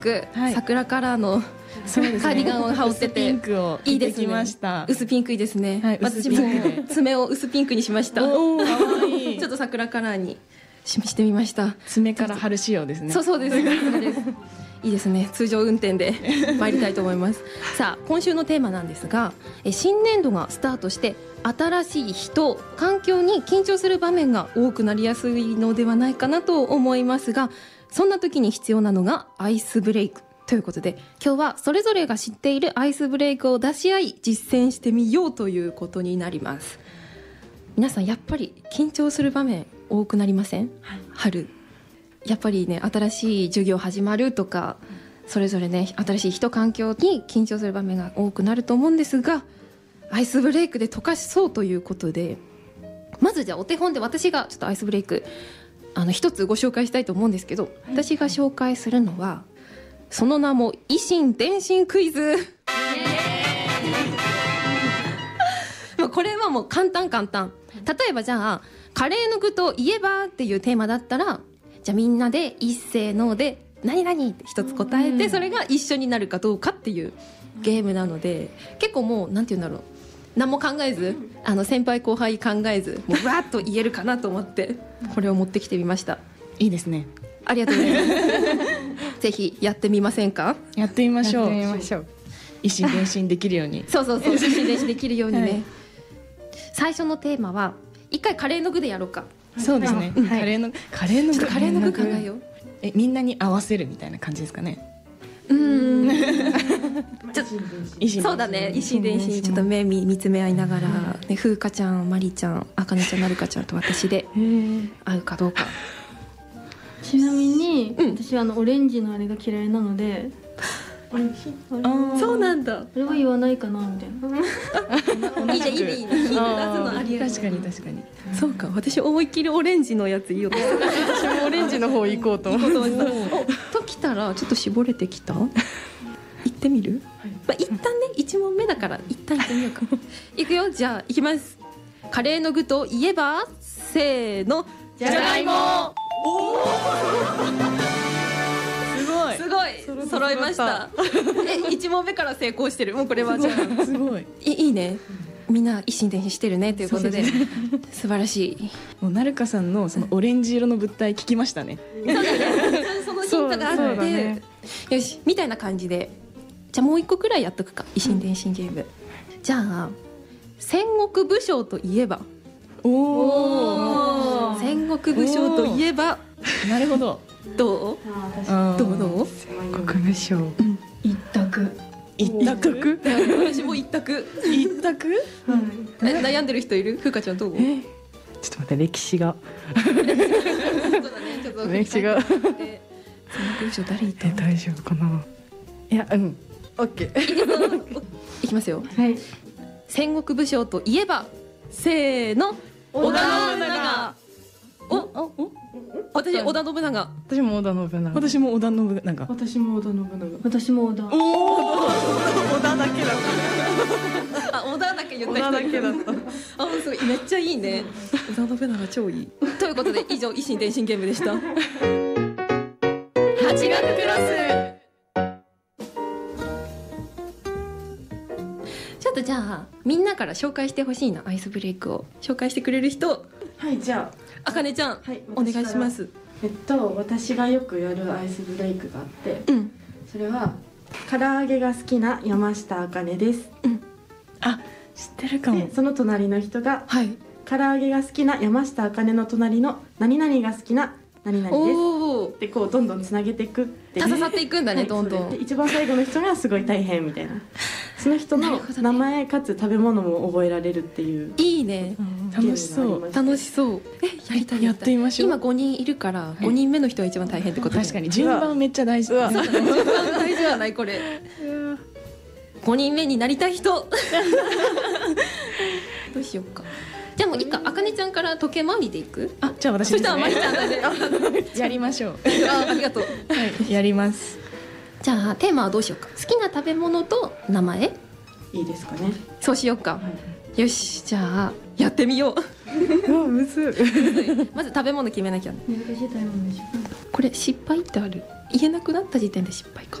桜カラーのカーディガンを羽織ってて、 ピンクをいいですね。薄ピンクいいですね。 はい、 私も爪を薄ピンクにしました。 おー、かわいい。 ちょっと桜カラーにしてみました。 爪から春仕様ですね。 そうです。いいですね。通常運転で参りたいと思います。さあ、今週のテーマなんですが、新年度がスタートして新しい人、環境に緊張する場面が多くなりやすいのではないかなと思いますが、そんな時に必要なのがアイスブレイクということで、今日はそれぞれが知っているアイスブレイクを出し合い実践してみようということになります。皆さんやっぱり緊張する場面多くなりません？はい、春やっぱりね、新しい授業始まるとか、それぞれね、新しい人環境に緊張する場面が多くなると思うんですが、アイスブレイクで溶かしそうということで、まずじゃあお手本で私がちょっとアイスブレイク一つご紹介したいと思うんですけど、私が紹介するのはその名も以心伝心クイズ。これはもう簡単。例えばじゃあカレーの具といえばっていうテーマだったら、じゃあみんなで一斉ので何々って一つ答えて、それが一緒になるかどうかっていうゲームなので、結構もうなんていうんだろう、何も考えず、先輩後輩考えず、もうわーっと言えるかなと思ってこれを持ってきてみました。 いいですね。 ありがとうございますぜひやってみませんか？ やってみましょう。一心伝心できるように。 そう一心伝心できるようにね、はい、最初のテーマは一回カレーの具でやろうか。 そうですね、はい、カレーの具考えよう。 みんなに合わせるみたいな感じですかね。 そうだね、一心伝心、ちょっと目見つめ合いながら、ね、風花ちゃん、まりちゃん、あかねちゃん、なるかちゃんと私で合うかどうか。 ちなみに、私オレンジのあれが嫌いなので、 そうなんだ。 あれは言わないかなみたいな。いいね。確かに。そうか、私思いっきりオレンジのやつ言おうとして私もオレンジの方行こうと思ってときたらちょっと絞れてきた。行ってみる？一旦ね、1問目だから一旦行ってみようか。いくよ、じゃあ行きます。カレーの具といえば、せーの、じゃがいも。すごい揃いました。1問目から成功してる。もうこれはじゃあすごいいいね。みんな一心伝心してるねということで素晴らしい。 もうなるかさんのそのオレンジ色の物体聞きましたね。 そのヒントがあって、よしみたいな感じで、じゃあもう一個くらいやっとくか、一心伝心ゲーム。じゃあ戦国武将といえば、戦国武将といえば、 なるほど。 どう戦国武将、 一択。 私も一択。悩んでる人いる？ふかちゃんどう？ ちょっと待って、歴史が戦国武将誰いた？ 大丈夫かな。いや、オッケー。 いきますよ。 はい。 戦国武将といえば、せーの、織田信長。私織田信長。 私も織田信長。 私も織田。織田だけだった。 織田だけ言った人だけだった。すごい、めっちゃいいね。織田信長超いい。ということで以上、一心伝心ゲームでした。8月クラス。ちょっとじゃあみんなから紹介してほしいな、アイスブレイクを紹介してくれる人。 はい、じゃああかねちゃん、 はい、 お願いします。 私がよくやるアイスブレイクがあって、それは唐揚げが好きな山下あかねです。 あ、知ってるかも。 その隣の人が、 はい、 唐揚げが好きな山下あかねの隣の何々が好きな何々です。でこうどんどんつなげていくって刺さっていくんだね、どんどん。 で一番最後の人がすごい大変みたいな。その人の名前かつ食べ物も覚えられるっていう。 いいね。 楽しそう。 やりたい。 やってみましょう。 今5人いるから5人目の人が一番大変ってこと。 確かに順番めっちゃ大事。 順番大事はないこれ。5人目になりたい人。どうしようか。じゃあもういいか、あかねちゃんから時計回りでいく。 あ、じゃあ私ですね。 そしたらまりちゃんだね。 やりましょう。 ありがとう。 やります。 じゃあテーマはどうしようか。好きな食べ物と名前。 いいですかね。 そうしようか。よし、じゃあやってみよう。 むずい。 まず食べ物決めなきゃ。 難しい食べ物でしょ。 これ失敗ってある？ 言えなくなった時点で失敗か。